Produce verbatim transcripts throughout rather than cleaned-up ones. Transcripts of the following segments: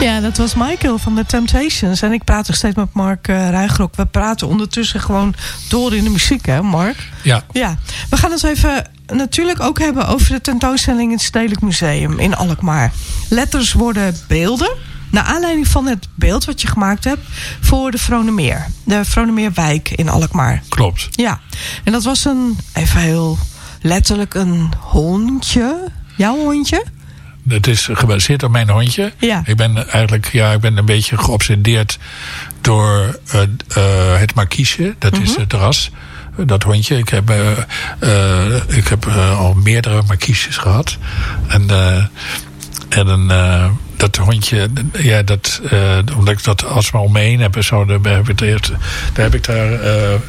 Ja, dat was Michael van The Temptations. En ik praat nog steeds met Mark uh, Ruigrok. We praten ondertussen gewoon door in de muziek, hè Mark? Ja. Ja. We gaan het even natuurlijk ook hebben over de tentoonstelling in het Stedelijk Museum in Alkmaar. Letters worden beelden. Naar aanleiding van het beeld wat je gemaakt hebt voor de Vronemeer. De Vronemeerwijk in Alkmaar. Klopt. Ja. En dat was een, even heel letterlijk, een hondje. Jouw hondje? Het is gebaseerd op mijn hondje. Ja. Ik ben eigenlijk ja, ik ben een beetje geobsedeerd door uh, uh, het markiesje. Dat mm-hmm. is het ras. Dat hondje. Ik heb, uh, uh, ik heb uh, al meerdere markiesjes gehad. En, uh, en een... Uh, dat hondje, ja, dat, uh, omdat ik dat alsmaar om me heen heb en zo, daar heb ik, eerst, daar heb ik daar uh, uh,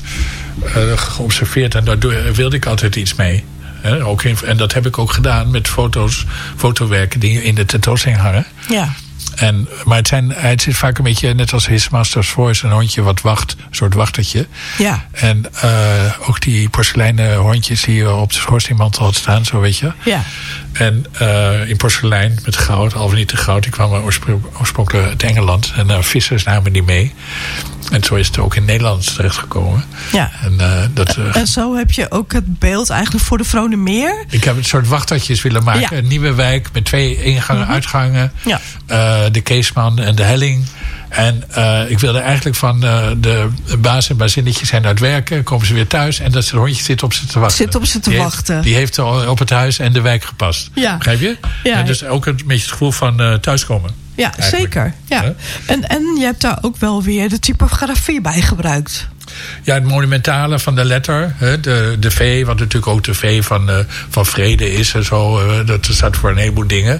geobserveerd en daar wilde ik altijd iets mee. He, ook in, en dat heb ik ook gedaan met foto's, fotowerken die in de tentoonstelling hangen. Ja. En, maar het, zijn, het zit vaak een beetje net als His Master's Voice, een hondje wat wacht, een soort wachtertje. Ja. En uh, ook die porseleinen hondjes die je op de schoorsteenmantel had staan, zo weet je. Ja. En uh, in porselein met goud, al niet te goud. Die kwamen oorspronkelijk uit Engeland. En uh, vissers namen die mee. En zo is het ook in Nederland terechtgekomen. Ja. En, uh, dat, uh, en zo heb je ook het beeld eigenlijk voor de Vronemeer. Ik heb een soort wachtertjes willen maken. Ja. Een nieuwe wijk met twee ingangen, mm-hmm. uitgangen. Ja. Uh, de Keesman en de Helling. En uh, ik wilde eigenlijk van uh, de baas en bazinnetjes zijn uit werken. Komen ze weer thuis en dat hondje zit op ze te wachten. Zit op ze te die wachten. Heeft, die heeft op het huis en de wijk gepast. Ja. Begrijp je? Ja. En dus ook een beetje het gevoel van uh, thuiskomen. Ja, eigenlijk. zeker. Ja. Huh? En, en je hebt daar ook wel weer de typografie bij gebruikt. Ja, het monumentale van de letter. Hè, de, de V, wat natuurlijk ook de V van, uh, van vrede is en zo. Uh, dat staat voor een heleboel dingen.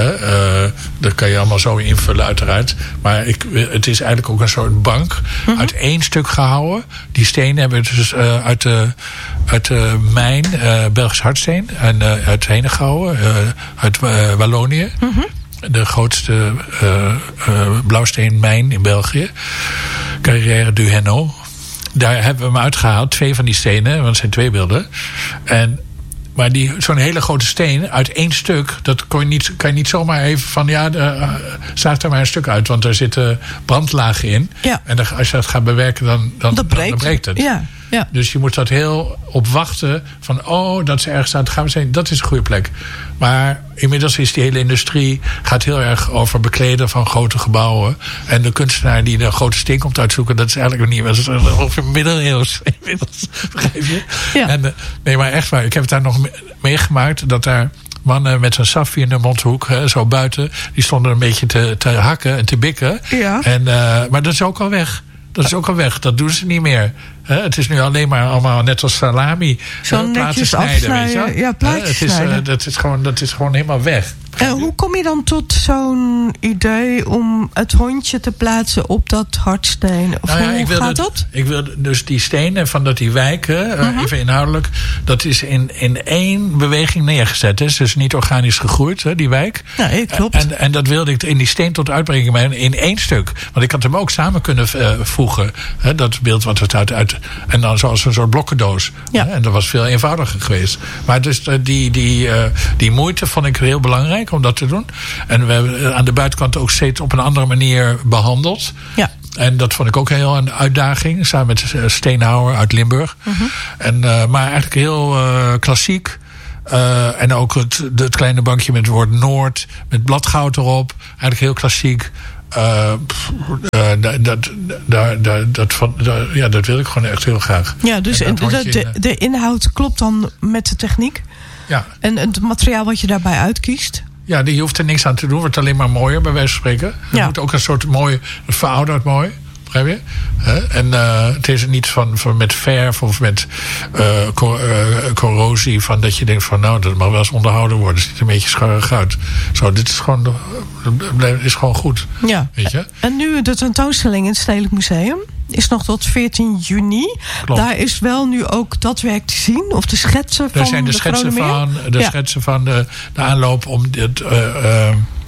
Uh, uh, dat kan je allemaal zo invullen uiteraard. Maar ik, het is eigenlijk ook een soort bank. Mm-hmm. Uit één stuk gehouden. Die stenen hebben we dus uh, uit de, uit de mijn, uh, Belgisch hardsteen. En uh, uit Henegouwen, uh, uit uh, Wallonië. Mm-hmm. De grootste uh, uh, blauwsteenmijn in België. Carrière du Hainaut. Daar hebben we hem uitgehaald, twee van die stenen, want het zijn twee beelden. En, maar die, zo'n hele grote steen uit één stuk, dat kon je niet, kan je niet zomaar even van, ja, uh, zaag er maar een stuk uit, want er zitten brandlagen in. Ja. En dan, als je dat gaat bewerken, dan, dan, dat breekt. dan, dan breekt het. Ja. Ja. Dus je moet dat heel op wachten. Van, oh, dat is ergens aan het gaan zijn. Dat is een goede plek. Maar inmiddels is die hele industrie gaat heel erg over bekleden van grote gebouwen. En de kunstenaar die de grote steen komt uitzoeken, dat is eigenlijk niet. Dat is over middeleeuws. Inmiddels, begrijp je? Ja. En, nee, maar echt waar. Ik heb het daar nog meegemaakt dat daar mannen met zo'n safie in de mondhoek, hè, zo buiten, die stonden een beetje te, te hakken en te bikken. Ja. En, uh, maar dat is ook al weg. Dat is ook al weg. Dat doen ze niet meer. He, het is nu alleen maar allemaal net als salami. Zo uh, netjes afsnijden, weet je? Ja, plaatjes uh, het is, snijden. uh, dat, is gewoon, dat is gewoon helemaal weg. Uh, hoe kom je dan tot zo'n idee om het hondje te plaatsen op dat hardsteen? Of nou ja, hoe ik wilde, gaat dat? Ik wilde dus die stenen van dat die wijken, uh, uh-huh. even inhoudelijk, dat is in, in één beweging neergezet. Hè. Dus niet organisch gegroeid, hè, die wijk. Nee, klopt. En, en dat wilde ik in die steen tot uitbrengen, maar in één stuk. Want ik had hem ook samen kunnen uh, voegen. Hè, dat beeld wat het uit, uit. En dan zoals een soort blokkendoos. Ja. Hè, en dat was veel eenvoudiger geweest. Maar dus uh, die, die, uh, die moeite vond ik heel belangrijk om dat te doen. En we hebben aan de buitenkant ook steeds op een andere manier behandeld. Ja. En dat vond ik ook heel een uitdaging. Samen met Steenhouwer uit Limburg. Uh-huh. En, uh, maar eigenlijk heel uh, klassiek. Uh, en ook het, het kleine bankje met het woord Noord. Met bladgoud erop. Eigenlijk heel klassiek. Uh, uh, dat, dat, dat, dat, dat, dat, ja, dat wil ik gewoon echt heel graag. Ja, dus en de, de, de inhoud klopt dan met de techniek? Ja. En het materiaal wat je daarbij uitkiest? Ja, die hoeft er niks aan te doen. Wordt alleen maar mooier, bij wijze van spreken. Het ja. moet ook een soort mooi, verouderd mooi. Begrijp je? He? En uh, het is niet van, van met verf of met uh, co- uh, corrosie. Van dat je denkt van nou, dat mag wel eens onderhouden worden. Het ziet een beetje scharrig uit. Zo, dit is gewoon, het is gewoon goed. Ja. Weet je? En nu de tentoonstelling in het Stedelijk Museum is nog tot veertien juni. Klopt. Daar is wel nu ook dat werk te zien? Of de schetsen van Daar zijn de, de schetsen van, de ja. schetsen van de, de aanloop om dit, uh, uh,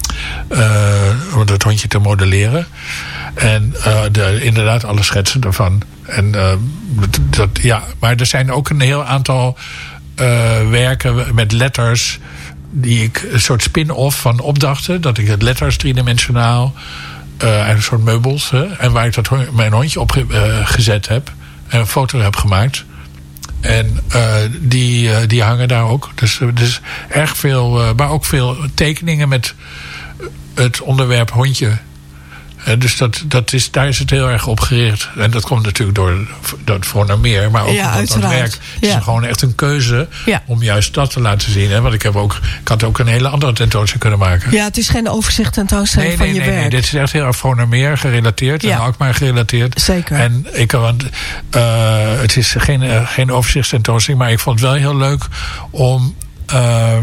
uh, om dat hondje te modelleren. En uh, de, inderdaad alle schetsen daarvan. En, uh, dat, ja, maar er zijn ook een heel aantal uh, werken met letters die ik een soort spin-off van opdrachten. Dat ik het letters driedimensionaal, uh, een soort meubels. Hè, en waar ik dat, mijn hondje op uh, gezet heb. En een foto heb gemaakt. En uh, die, uh, die hangen daar ook. Dus, dus erg veel, uh, maar ook veel tekeningen met het onderwerp hondje. Uh, dus dat, dat is, daar is het heel erg op gericht. En dat komt natuurlijk door dat Vronemeer. Maar ook ja, omdat dat werk is ja. gewoon echt een keuze ja. om juist dat te laten zien. Hè? Want ik, heb ook, ik had ook een hele andere tentoonstelling kunnen maken. Ja, het is geen overzicht tentoonstelling nee, van nee, je nee, werk. Nee, dit is echt heel erg Vronemer gerelateerd. Ja. En Alkmaar gerelateerd. Zeker. En ik, want, uh, het is geen, uh, geen overzichtstentoonstelling. Maar ik vond het wel heel leuk om... Uh,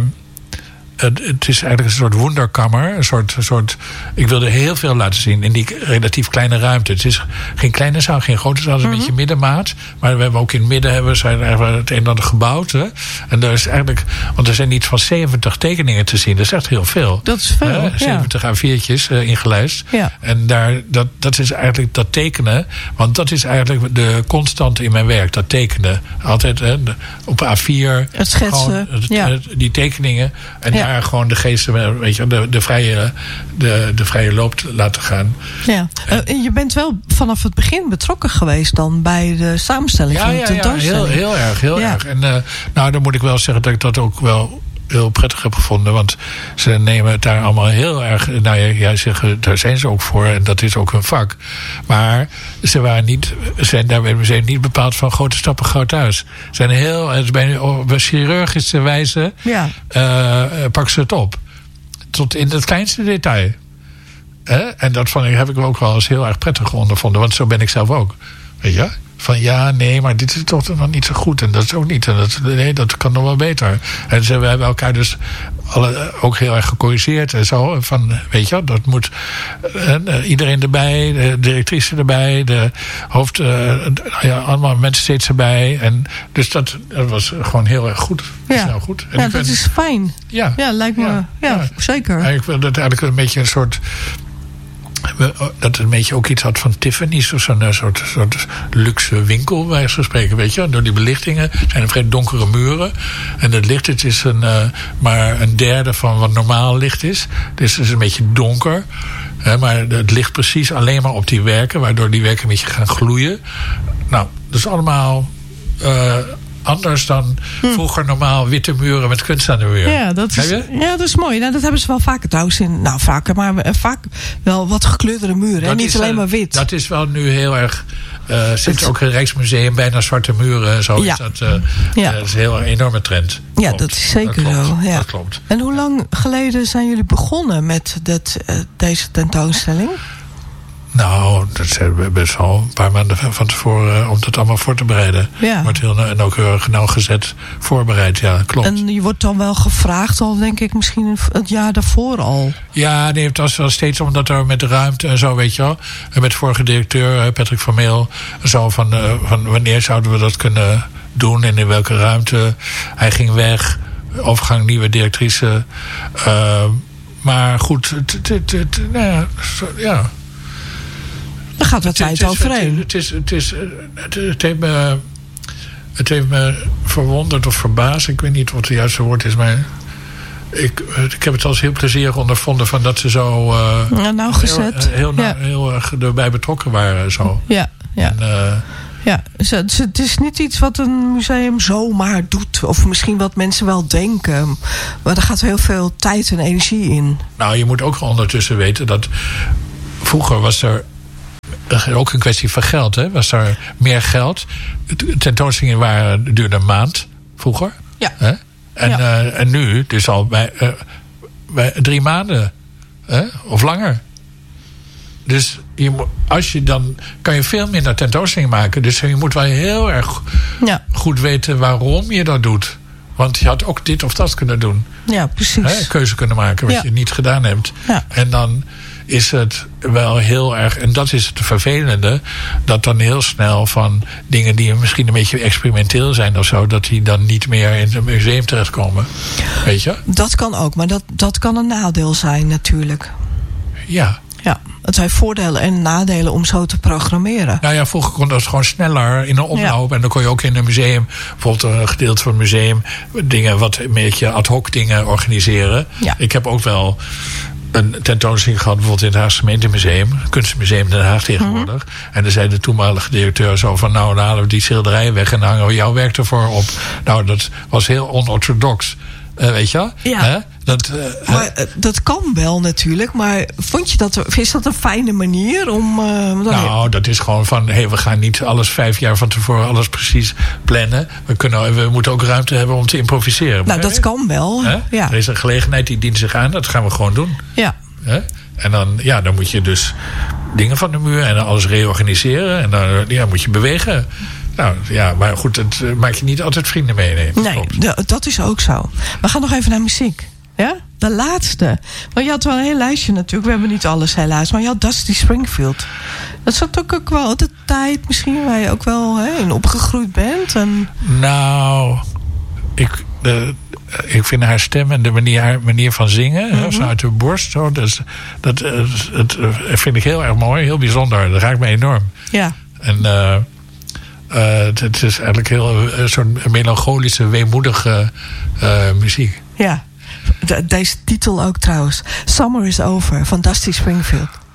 Het is eigenlijk een soort wonderkammer. Een soort, een soort, ik wilde heel veel laten zien in die relatief kleine ruimte. Het is geen kleine zaal, geen grote zaal. Het is een mm-hmm. beetje middenmaat. Maar we hebben ook in het midden hebben, zijn eigenlijk het een en ander gebouwd. Hè. En daar is eigenlijk, want er zijn iets van zeventig tekeningen te zien. Dat is echt heel veel. Dat is veel, uh, zeventig ja. A viertjes uh, ingelijst. Ja. En daar, dat, dat is eigenlijk dat tekenen. Want dat is eigenlijk de constante in mijn werk. Dat tekenen. Altijd hè, op A vier. Het schetsen. Gewoon, ja. Die tekeningen. En ja. daar gewoon de geesten, weet je, de, de, vrije, de, de vrije loop laten gaan. Ja. En uh, je bent wel vanaf het begin betrokken geweest dan bij de samenstelling ja, van de ja, tentoonstelling. Ja, heel, heel erg, heel ja. erg. En uh, nou, dan moet ik wel zeggen dat ik dat ook wel heel prettig heb gevonden. Want ze nemen het daar allemaal heel erg... Nou, jij zegt, daar zijn ze ook voor. En dat is ook hun vak. Maar ze waren niet... zijn daar bij het museum niet bepaald van grote stappen groot thuis. Ze zijn heel... bij, op chirurgische wijze... Ja. Uh, pakken ze het op. Tot in het kleinste detail. Hè? En dat vond ik, heb ik ook wel eens heel erg prettig ondervonden. Want zo ben ik zelf ook. Weet je? Van ja, nee, maar dit is toch nog niet zo goed. En dat is ook niet. En dat, nee, dat kan nog wel beter. En ze, we hebben elkaar dus alle, ook heel erg gecorrigeerd en zo. Van, weet je, dat moet uh, iedereen erbij, de directrice erbij, de hoofd, uh, ja, allemaal mensen steeds erbij. En dus dat, dat was gewoon heel erg goed. Ja, snel goed. En ja ik dat ben, is fijn. Ja, ja lijkt me. Ja, ja, ja. zeker. En ik wil dat eigenlijk een beetje een soort... dat het een beetje ook iets had van Tiffany's of zo'n soort, soort luxe winkel, bij wijze van spreken, weet je. Door die belichtingen zijn er vrij donkere muren. En het licht, het is een, uh, maar een derde van wat normaal licht is. Dus het is een beetje donker. Hè, maar het ligt precies alleen maar op die werken, waardoor die werken een beetje gaan gloeien. Nou, dat is allemaal... Uh, anders dan hm. vroeger normaal witte muren met kunst aan de muur. Ja, dat is, ja, dat is mooi. Nou, dat hebben ze wel vaker trouwens in. Nou, vaker, maar uh, vaak wel wat gekleurde muren. En niet is, alleen maar wit. Dat is wel nu heel erg... Uh, sinds ook het Rijksmuseum bijna zwarte muren en zo. Ja. Is dat, uh, ja. uh, dat is een heel enorme trend. Ja, klopt. Dat is zeker dat zo. Ja. Dat klopt. En hoe lang geleden zijn jullie begonnen met dit, uh, deze tentoonstelling? Nou, dat zijn best wel een paar maanden van tevoren om dat allemaal voor te bereiden. Ja. Wordt heel en ook heel nauwgezet voorbereid, ja, klopt. En je wordt dan wel gevraagd al, denk ik, misschien het jaar daarvoor al. Ja, nee, het was wel steeds omdat er met de ruimte en zo, weet je wel. En met de vorige directeur, Patrick van Meel, zo van, uh, van wanneer zouden we dat kunnen doen en in welke ruimte. Hij ging weg, overgang nieuwe directrice. Uh, maar goed, het, het, het, nou ja, ja. Er gaat wat tijd overheen. Het, is, het, is, het, het, heeft me, het heeft me verwonderd of verbaasd. Ik weet niet wat het juiste woord is, maar ik, ik heb het als heel plezierig ondervonden van dat ze zo uh, ja, nauwgezet. heel, heel, ja. heel erg erbij betrokken waren. Zo. Ja, ja. En, uh, ja, het is niet iets wat een museum zomaar doet. Of misschien wat mensen wel denken. Maar er gaat heel veel tijd en energie in. Nou, je moet ook ondertussen weten dat vroeger was er ook een kwestie van geld, hè? Was er meer geld? Tentoonstellingen waren duurde een maand vroeger. Ja. Hè? En, ja. Uh, en nu, dus al bij, uh, bij drie maanden. Hè? Of langer. Dus je, als je dan kan je veel minder tentoonstellingen maken. Dus je moet wel heel erg ja. goed weten waarom je dat doet. Want je had ook dit of dat kunnen doen. Ja, precies. Hè? Keuze kunnen maken wat ja. je niet gedaan hebt. Ja. En dan is het wel heel erg, en dat is het vervelende, dat dan heel snel van dingen die misschien een beetje experimenteel zijn of zo, dat die dan niet meer in het museum terechtkomen. Weet je? Dat kan ook, maar dat, dat kan een nadeel zijn natuurlijk. Ja. Ja, het zijn voordelen en nadelen om zo te programmeren. Nou ja, vroeger kon dat gewoon sneller in een oploop. Ja. En dan kon je ook in een museum, bijvoorbeeld een gedeelte van het museum, dingen wat een beetje ad hoc dingen organiseren. Ja. Ik heb ook wel een tentoonstelling gehad, bijvoorbeeld in het Haagse Gemeentemuseum, Kunstmuseum Den Haag tegenwoordig. Mm-hmm. En dan zei de toenmalige directeur zo van, nou, dan halen we die schilderijen weg en dan hangen we jouw werk ervoor op. Nou, dat was heel onorthodox. Uh, weet je wel? Ja. Hè? Dat, uh, maar, uh, dat kan wel natuurlijk, maar vond je dat, is dat een fijne manier om... Uh, nou, dat is gewoon van, hey, we gaan niet alles vijf jaar van tevoren alles precies plannen. We, kunnen, we moeten ook ruimte hebben om te improviseren. Nou, dat kan wel. Ja. Er is een gelegenheid die dient zich aan, dat gaan we gewoon doen. Ja. Hè? En dan, ja, dan moet je dus dingen van de muur en dan alles reorganiseren. En dan ja, moet je bewegen. Nou ja, maar goed, het uh, maak je niet altijd vrienden mee. Nee, nee d- dat is ook zo. We gaan nog even naar muziek. Ja? De laatste. Want je had wel een heel lijstje natuurlijk. We hebben niet alles helaas. Maar je had Dusty Springfield. Dat is ook, ook wel de tijd misschien waar je ook wel hè, in opgegroeid bent. En... Nou, ik, de, ik vind haar stem en de manier, haar manier van zingen, mm-hmm. hè, zo uit de borst, zo, dus, dat, dat, dat, dat vind ik heel erg mooi, heel bijzonder. Dat raakt me enorm. Ja. En uh, uh, het is eigenlijk heel uh, zo'n melancholische, weemoedige uh, muziek. Ja. De, deze titel ook trouwens. Summer is Over van Dusty Springfield.